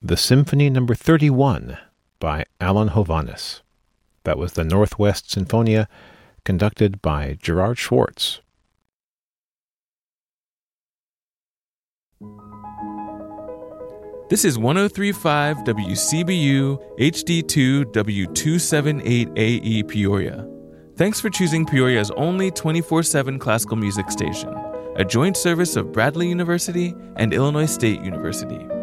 the Symphony No. 31 by Alan Hovhaness. That was the Northwest Sinfonia, conducted by Gerard Schwartz. This is 103.5 WCBU HD2 W278AE Peoria. Thanks for choosing Peoria's only 24/7 classical music station, a joint service of Bradley University and Illinois State University.